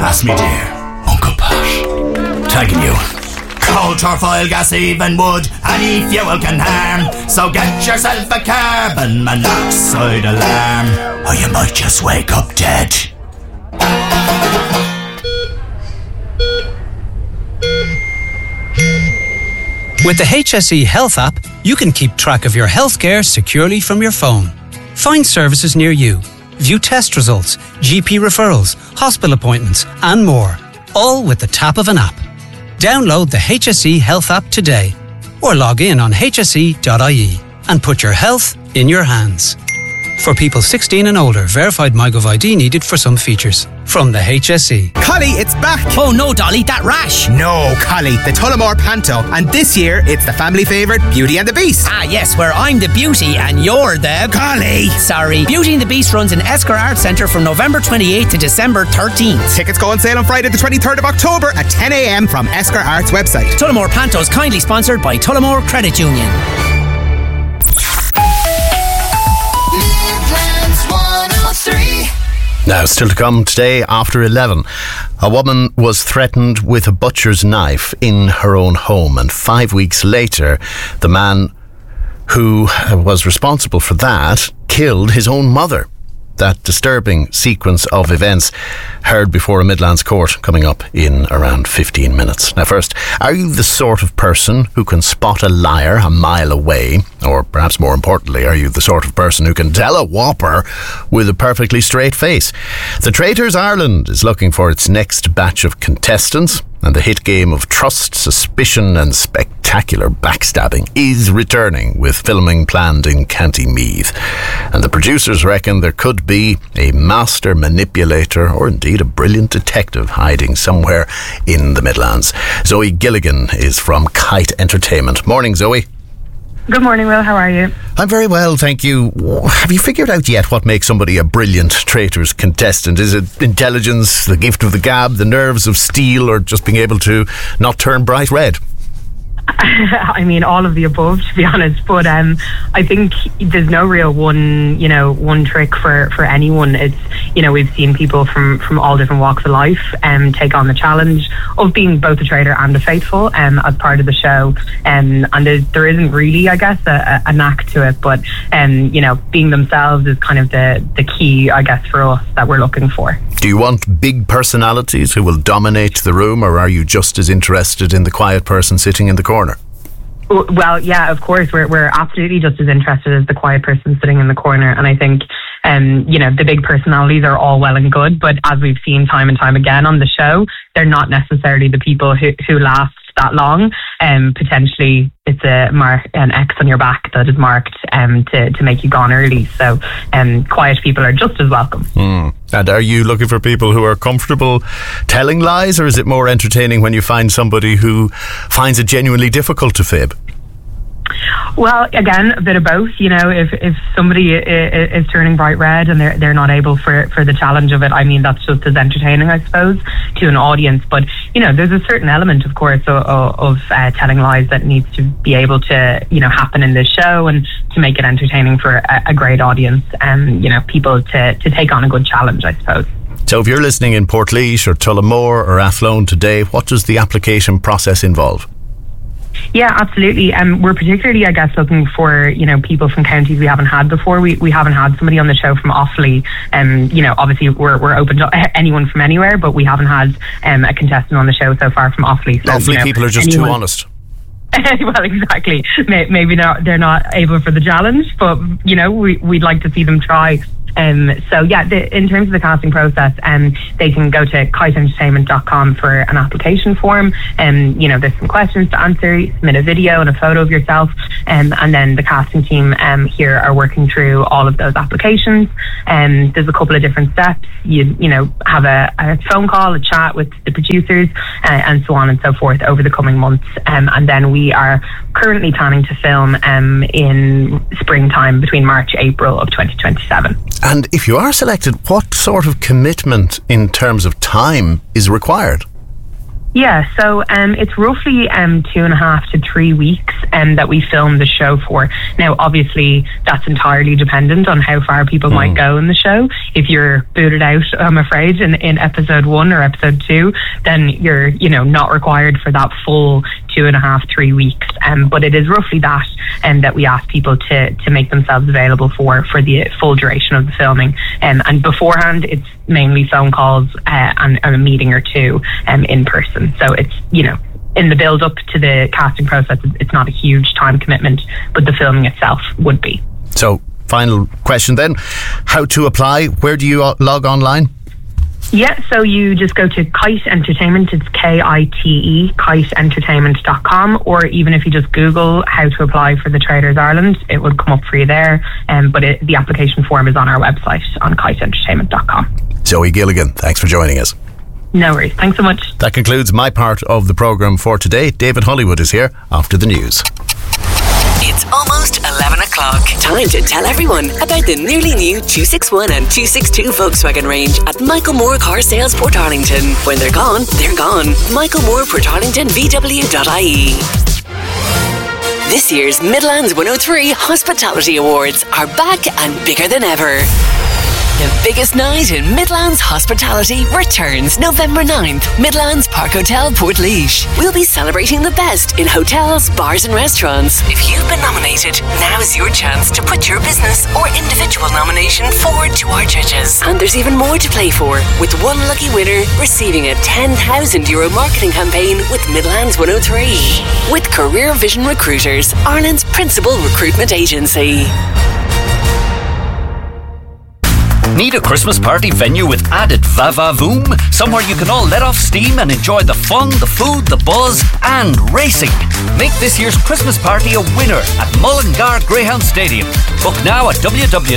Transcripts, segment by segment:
Ask me dear, Uncle Pat. Tagging you. Coal, turfoil, gas, even wood, any fuel can harm. So get yourself a carbon monoxide alarm, or you might just wake up dead. With the HSE Health app, you can keep track of your healthcare securely from your phone. Find services near you, view test results, GP referrals, hospital appointments, and more, all with the tap of an app. Download the HSE Health app today, or log in on hse.ie and put your health in your hands. For people 16 and older, verified MyGov ID needed for some features. From the HSE. Collie, it's back! Oh no, Dolly, that rash! No, Collie, the Tullamore Panto. And this year, it's the family favourite Beauty and the Beast. Ah, yes, where I'm the beauty and you're the... Collie! Sorry. Beauty and the Beast runs in Esker Arts Centre from November 28th to December 13th. Tickets go on sale on Friday the 23rd of October at 10 a.m. from Esker Arts website. Tullamore Panto is kindly sponsored by Tullamore Credit Union. Now, still to come today after 11. A woman was threatened with a butcher's knife in her own home, and 5 weeks later, the man who was responsible for that killed his own mother. That disturbing sequence of events heard before a Midlands court coming up in around 15 minutes. Now first, are you the sort of person who can spot a liar a mile away? Or perhaps more importantly, are you the sort of person who can tell a whopper with a perfectly straight face? The Traitors Ireland is looking for its next batch of contestants, and the hit game of trust, suspicion and spectacular backstabbing is returning, with filming planned in County Meath. And the producers reckon there could be a master manipulator or indeed a brilliant detective hiding somewhere in the Midlands. Zoe Gilligan is from Kite Entertainment. Morning, Zoe. Good morning, Will. How are you? I'm very well, thank you. Have you figured out yet what makes somebody a brilliant Traitors contestant? Is it intelligence, the gift of the gab, the nerves of steel, or just being able to not turn bright red? I mean, all of the above, to be honest. But I think there's no real one trick for anyone. It's, we've seen people from all different walks of life take on the challenge of being both a traitor and a faithful as part of the show. And there isn't really, I guess, a knack to it. But, being themselves is kind of the key, I guess, for us that we're looking for. Do you want big personalities who will dominate the room, or are you just as interested in the quiet person sitting in the corner? Well, yeah, of course, we're absolutely just as interested as the quiet person sitting in the corner. And I think, the big personalities are all well and good, but as we've seen time and time again on the show, they're not necessarily the people who last that long. Potentially it's an X on your back that is marked to make you gone early. So quiet people are just as welcome. And are you looking for people who are comfortable telling lies, or is it more entertaining when you find somebody who finds it genuinely difficult to fib? Well, again, a bit of both. If somebody is turning bright red and they're not able for the challenge of it, I mean, that's just as entertaining, I suppose, to an audience. But there's a certain element, of course, of telling lies that needs to be able to happen in this show and to make it entertaining for a great audience and people to take on a good challenge, I suppose. So if you're listening in Portlaoise or Tullamore or Athlone today, what does the application process involve? Yeah, absolutely. We're particularly, I guess, looking for, people from counties we haven't had before. We haven't had somebody on the show from Offaly. Obviously we're open to anyone from anywhere, but we haven't had a contestant on the show so far from Offaly. So, Offaly people are just too honest. Well, exactly. Maybe they're not able for the challenge, but, we'd like to see them try. So yeah, in terms of the casting process, they can go to kiteentertainment.com for an application form. There's some questions to answer. You submit a video and a photo of yourself, and then the casting team here are working through all of those applications. There's a couple of different steps. You have a phone call, a chat with the producers, and so on and so forth over the coming months. And then we are currently planning to film in springtime, between March, April of 2027. And if you are selected, what sort of commitment in terms of time is required? Yeah, so it's roughly 2.5 to 3 weeks that we film the show for. Now, obviously, that's entirely dependent on how far people might go in the show. If you're booted out, I'm afraid, in episode 1 or episode 2, then you're, not required for that full 2.5, 3 weeks. But it is roughly that that we ask people to make themselves available for the full duration of the filming. And beforehand, it's mainly phone calls and a meeting or two in person. So it's, in the build up to the casting process, it's not a huge time commitment, but the filming itself would be. So, final question then. How to apply? Where do you log online? Yeah, so you just go to Kite Entertainment. It's KITE, kiteentertainment.com, or even if you just Google how to apply for the Traders Ireland, it would come up for you there. But the application form is on our website on kiteentertainment.com. Zoe Gilligan, thanks for joining us. No worries. Thanks so much. That concludes my part of the programme for today. David Hollywood is here after the news. It's almost 11 o'clock. Time to tell everyone about the nearly new 261 and 262 Volkswagen range at Michael Moore Car Sales Portarlington. When they're gone, they're gone. Michael Moore Portarlington VW.ie. This year's Midlands 103 Hospitality Awards are back and bigger than ever. The biggest night in Midlands hospitality returns November 9th, Midlands Park Hotel, Portlaoise. We'll be celebrating the best in hotels, bars and restaurants. If you've been nominated, now is your chance to put your business or individual nomination forward to our judges. And there's even more to play for, with one lucky winner receiving a €10,000 marketing campaign with Midlands 103. With Career Vision Recruiters, Ireland's principal recruitment agency. Need a Christmas party venue with added va-va-voom? Somewhere you can all let off steam and enjoy the fun, the food, the buzz and racing. Make this year's Christmas party a winner at Mullingar Greyhound Stadium. Book now at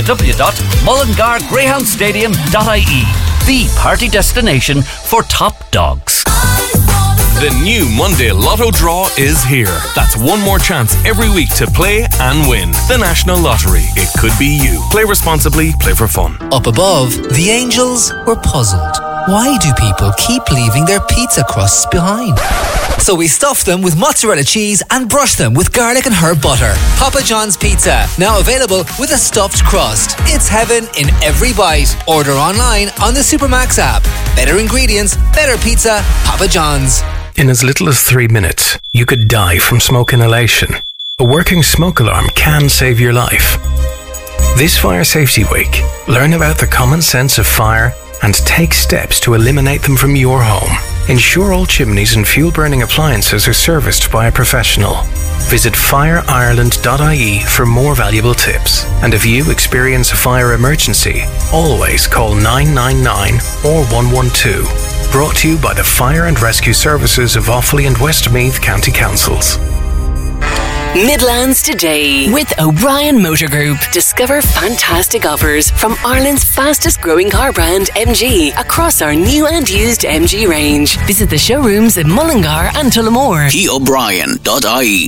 www.mullingargreyhoundstadium.ie. The party destination for top dogs. The new Monday Lotto draw is here. That's one more chance every week to play and win. The National Lottery. It could be you. Play responsibly, play for fun. Up above, the angels were puzzled. Why do people keep leaving their pizza crusts behind? So we stuffed them with mozzarella cheese and brushed them with garlic and herb butter. Papa John's Pizza, now available with a stuffed crust. It's heaven in every bite. Order online on the Supermax app. Better ingredients, better pizza, Papa John's. In as little as 3 minutes, you could die from smoke inhalation. A working smoke alarm can save your life. This Fire Safety Week, learn about the common sense of fire and take steps to eliminate them from your home. Ensure all chimneys and fuel-burning appliances are serviced by a professional. Visit fireireland.ie for more valuable tips. And if you experience a fire emergency, always call 999 or 112. Brought to you by the Fire and Rescue Services of Offaly and Westmeath County Councils. Midlands Today with O'Brien Motor Group. Discover fantastic offers from Ireland's fastest growing car brand MG across our new and used MG range. Visit the showrooms in Mullingar and Tullamore. O'Brien.ie.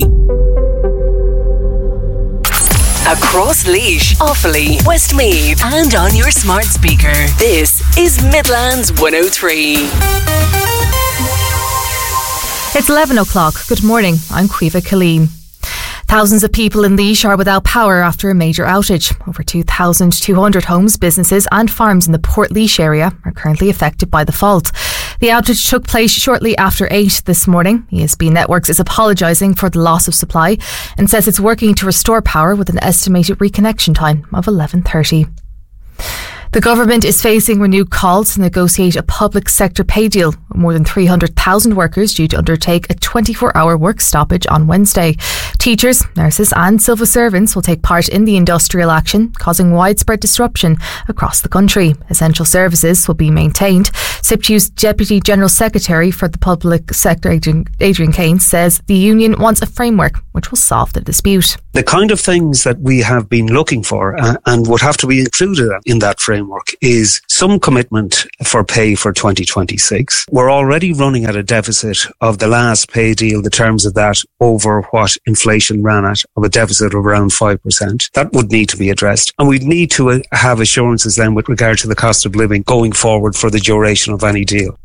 Across Laois, Offaly, Westmeath and on your smart speaker. This is Midlands 103. It's 11 o'clock. Good morning. I'm Caoimhe Killeen. Thousands of people in Laois are without power after a major outage. Over 2,200 homes, businesses and farms in the Portlaoise area are currently affected by the fault. The outage took place shortly after 8 this morning. ESB Networks is apologising for the loss of supply and says it's working to restore power with an estimated reconnection time of 11:30. The government is facing renewed calls to negotiate a public sector pay deal, with more than 300,000 workers due to undertake a 24-hour work stoppage on Wednesday. Teachers, nurses and civil servants will take part in the industrial action, causing widespread disruption across the country. Essential services will be maintained. SIPTU's Deputy General Secretary for the Public Sector, Adrian Keynes, says the union wants a framework which will solve the dispute. The kind of things that we have been looking for and would have to be included in that framework is some commitment for pay for 2026. We're already running at a deficit of the last pay deal, the terms of that, over what inflation ran at, of a deficit of around 5%. That would need to be addressed. And we'd need to have assurances then with regard to the cost of living going forward for the duration of any deal.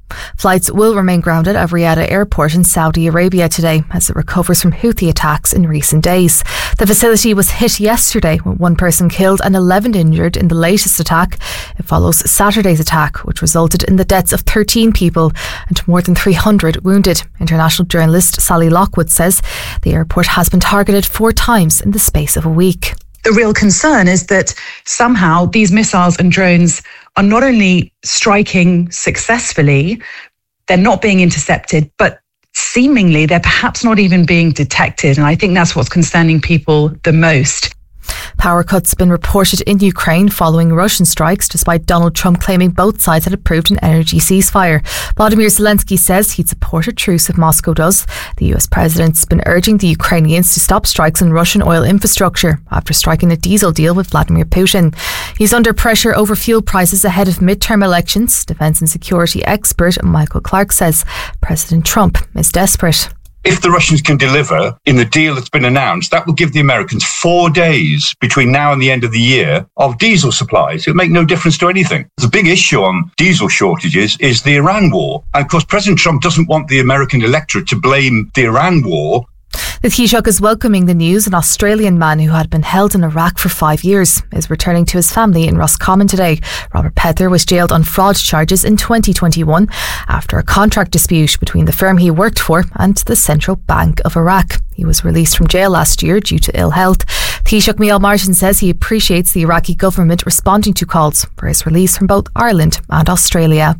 Flights will remain grounded at Riyadh Airport in Saudi Arabia today as it recovers from Houthi attacks in recent days. The facility was hit yesterday with one person killed and 11 injured in the latest attack. It follows Saturday's attack, which resulted in the deaths of 13 people and more than 300 wounded. International journalist Sally Lockwood says the airport has been targeted 4 times in the space of a week. The real concern is that somehow these missiles and drones are not only striking successfully, they're not being intercepted, but seemingly they're perhaps not even being detected. And I think that's what's concerning people the most. Power cuts have been reported in Ukraine following Russian strikes, despite Donald Trump claiming both sides had approved an energy ceasefire. Volodymyr Zelensky says he'd support a truce if Moscow does. The US president's been urging the Ukrainians to stop strikes on Russian oil infrastructure after striking a diesel deal with Vladimir Putin. He's under pressure over fuel prices ahead of midterm elections. Defence and security expert Michael Clark says President Trump is desperate. If the Russians can deliver in the deal that's been announced, that will give the Americans 4 days between now and the end of the year of diesel supplies. It'll make no difference to anything. The big issue on diesel shortages is the Iran war. And of course, President Trump doesn't want the American electorate to blame the Iran war. The Taoiseach is welcoming the news. An Australian man who had been held in Iraq for 5 years is returning to his family in Roscommon today. Robert Pether was jailed on fraud charges in 2021 after a contract dispute between the firm he worked for and the Central Bank of Iraq. He was released from jail last year due to ill health. Taoiseach Micheál Martin says he appreciates the Iraqi government responding to calls for his release from both Ireland and Australia.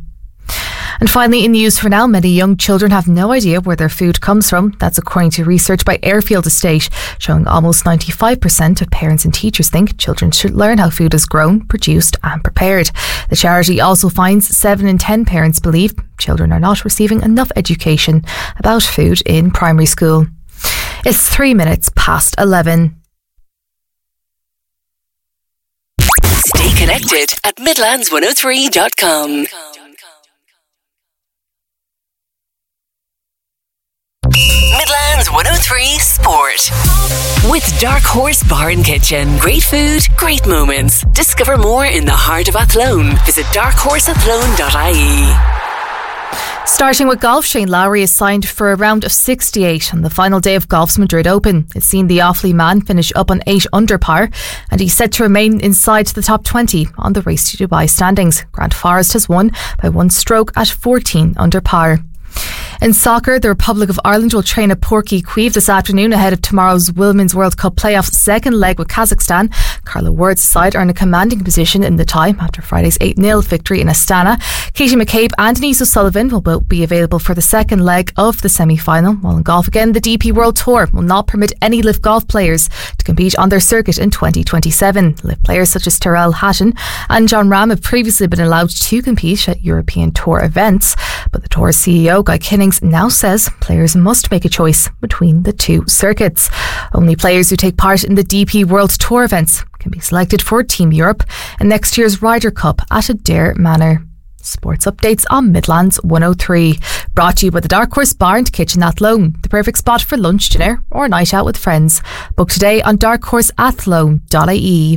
And finally, in news for now, many young children have no idea where their food comes from. That's according to research by Airfield Estate, showing almost 95% of parents and teachers think children should learn how food is grown, produced and prepared. The charity also finds 7 in 10 parents believe children are not receiving enough education about food in primary school. It's 3 minutes past 11. Stay connected at Midlands103.com. Midlands 103 Sport. With Dark Horse Bar and Kitchen. Great food, great moments. Discover more in the heart of Athlone. Visit darkhorseathlone.ie. Starting with golf, Shane Lowry is signed for a round of 68 on the final day of golf's Madrid Open. It's seen the Offaly man finish up on 8 under par, and he's set to remain inside the top 20 on the Race to Dubai standings. Grant Forrest has won by 1 stroke at 14 under par. In soccer, the Republic of Ireland will train at Porky Queeve this afternoon ahead of tomorrow's Women's World Cup playoffs second leg with Kazakhstan. Carla Ward's side are in a commanding position in the tie after Friday's 8-0 victory in Astana. Katie McCabe and Denise O'Sullivan will both be available for the second leg of the semi-final. While in golf again, the DP World Tour will not permit any LIV Golf players to compete on their circuit in 2027. LIV players such as Tyrrell Hatton and John Ram have previously been allowed to compete at European Tour events, but the Tour's CEO Guy Kinnings now says players must make a choice between the 2 circuits. Only players who take part in the DP World Tour events can be selected for Team Europe and next year's Ryder Cup at Adare Manor. Sports updates on Midlands 103. Brought to you by the Dark Horse Bar and Kitchen Athlone, the perfect spot for lunch, dinner or a night out with friends. Book today on darkhorseathlone.ie.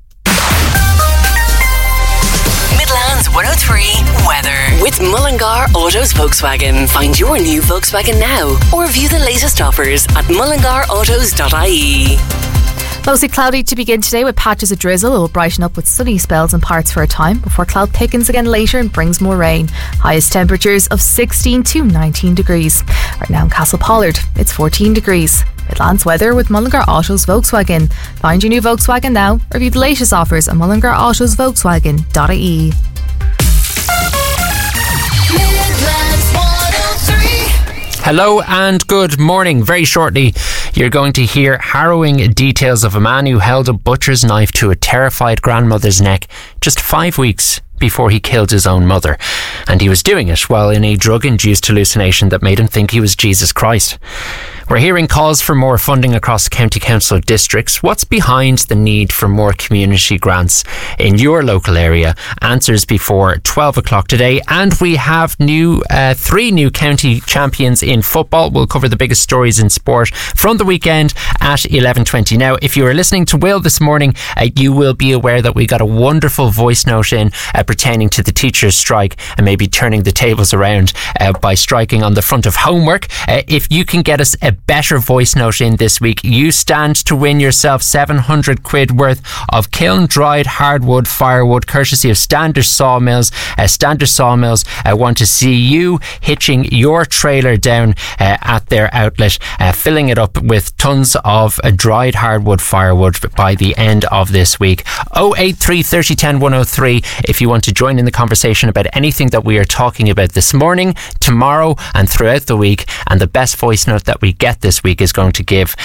Midlands 103 weather. With Mullingar Autos Volkswagen. Find your new Volkswagen now or view the latest offers at mullingarautos.ie. Mostly cloudy to begin today with patches of drizzle. It will brighten up with sunny spells in parts for a time before cloud thickens again later and brings more rain. Highest temperatures of 16 to 19 degrees. Right now in Castle Pollard, it's 14 degrees. Midlands weather with Mullingar Autos Volkswagen. Find your new Volkswagen now or view the latest offers at mullingarautos.volkswagen.ie. Hello and good morning. Very shortly, you're going to hear harrowing details of a man who held a butcher's knife to a terrified grandmother's neck just 5 weeks before he killed his own mother. And he was doing it while in a drug-induced hallucination that made him think he was Jesus Christ. We're hearing calls for more funding across county council districts. What's behind the need for more community grants in your local area? Answers before 12 o'clock today. And we have 3 new county champions in football. We'll cover the biggest stories in sport from the weekend at 11:20. Now, if you were listening to Will this morning, you will be aware that we got a wonderful voice note in pertaining to the teachers' strike and maybe turning the tables around by striking on the front of homework. If you can get us a better voice note in this week, you stand to win yourself £700 worth of kiln dried hardwood firewood courtesy of Standish Sawmills. Standish Sawmills want to see you hitching your trailer down at their outlet, filling it up with tons of dried hardwood firewood by the end of this week. 083 30 10 103 if you want to join in the conversation about anything that we are talking about this morning, tomorrow and throughout the week. And the best voice note that we get this week is going to get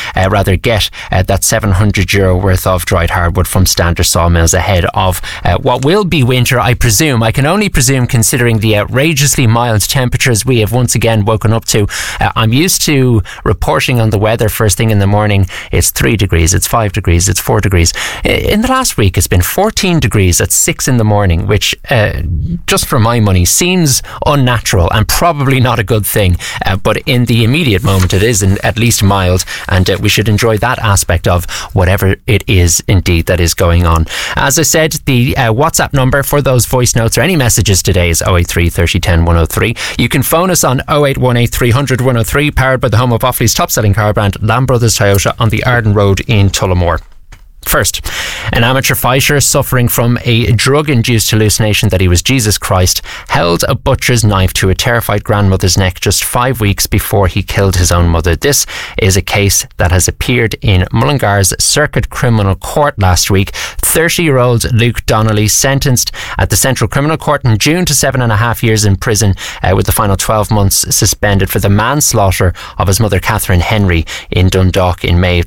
that €700 worth of dried hardwood from Standish Sawmills ahead of what will be winter, I presume. I can only presume, considering the outrageously mild temperatures we have once again woken up to. I'm used to reporting on the weather first thing in the morning. It's 3 degrees, it's 5 degrees, it's 4 degrees. In the last week, it's been 14 degrees at 6 in the morning, which, just for my money, seems unnatural and probably not a good thing. But in the immediate moment, it is at least mild, and we should enjoy that aspect of whatever it is indeed that is going on. As I said, the WhatsApp number for those voice notes or any messages today is 083 30 10 103. You can phone us on 0818 300 103, powered by the home of Offaly's top-selling car brand, Lamb Brothers Toyota, on the Arden Road in Tullamore. First, an amateur fighter suffering from a drug-induced hallucination that he was Jesus Christ held a butcher's knife to a terrified grandmother's neck just 5 weeks before he killed his own mother. This is a case that has appeared in Mullingar's Circuit Criminal Court last week. 30-year-old Luke Donnelly sentenced at the Central Criminal Court in June to 7.5 years in prison, with the final 12 months suspended for the manslaughter of his mother Catherine Henry in Dundalk in May of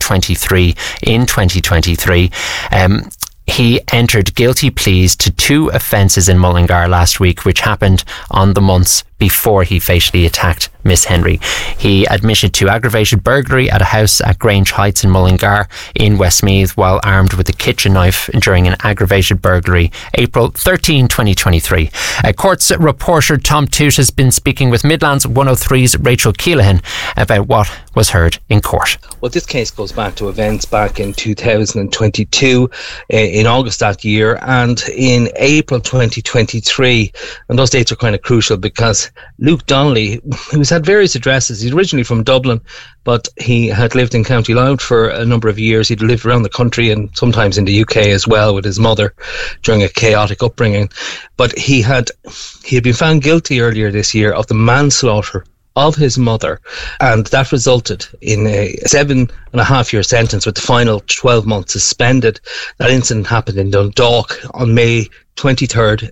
2023. He entered guilty pleas to 2 offences in Mullingar last week, which happened on the months before he fatally attacked Miss Henry. He admitted to aggravated burglary at a house at Grange Heights in Mullingar in Westmeath while armed with a kitchen knife during an aggravated burglary April 13, 2023. Courts reporter Tom Toot has been speaking with Midlands 103's Rachel Keelan about what was heard in court. Well, this case goes back to events back in 2022, in August that year, and in April 2023. And those dates are kind of crucial because Luke Donnelly, he was had various addresses. He's originally from Dublin, but he had lived in County Louth for a number of years. He'd lived around the country and sometimes in the UK as well with his mother during a chaotic upbringing. But he had been found guilty earlier this year of the manslaughter of his mother, and that resulted in a 7.5-year sentence with the final 12 months suspended. That incident happened in Dundalk on May 23rd,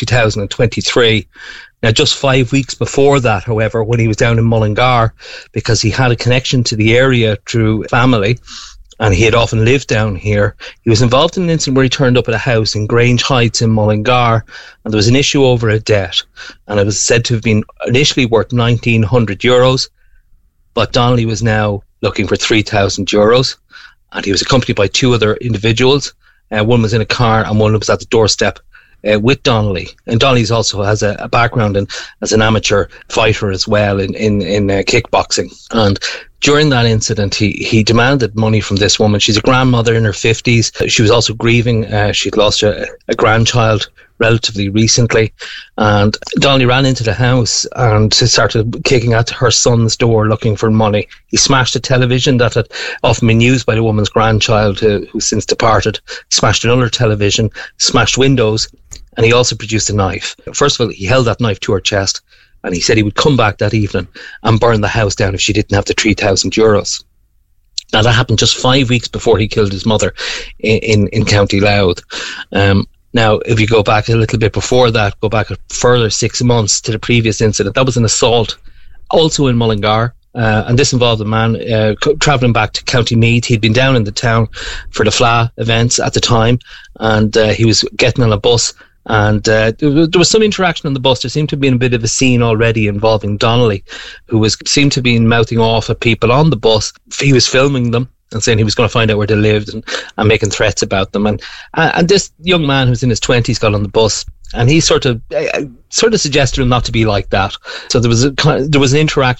2023. Now, just 5 weeks before that, however, when he was down in Mullingar, because he had a connection to the area through family, and he had often lived down here, he was involved in an incident where he turned up at a house in Grange Heights in Mullingar, and there was an issue over a debt, and it was said to have been initially worth €1,900, but Donnelly was now looking for €3,000, and he was accompanied by 2 other individuals. One was in a car and one was at the doorstep with Donnelly. And Donnelly also has a background as an amateur fighter as well in kickboxing. And during that incident, he demanded money from this woman. She's a grandmother in her 50s. She was also grieving. She'd lost a grandchild relatively recently. And Donnelly ran into the house and started kicking at her son's door looking for money. He smashed a television that had often been used by the woman's grandchild, who's since departed. He smashed another television, smashed windows, and he also produced a knife. First of all, he held that knife to her chest, and he said he would come back that evening and burn the house down if she didn't have the €3,000. Now, that happened just 5 weeks before he killed his mother in County Louth. Now, if you go back a little bit before that, go back a further 6 months to the previous incident, that was an assault, also in Mullingar. And this involved a man travelling back to County Meath. He'd been down in the town for the FLA events at the time, and he was getting on a bus, And there was some interaction on the bus. There seemed to have been a bit of a scene already involving Donnelly, who seemed to be mouthing off at people on the bus. He was filming them and saying he was going to find out where they lived and making threats about them. And this young man who's in his 20s got on the bus, and he sort of suggested him not to be like that. So there was an interaction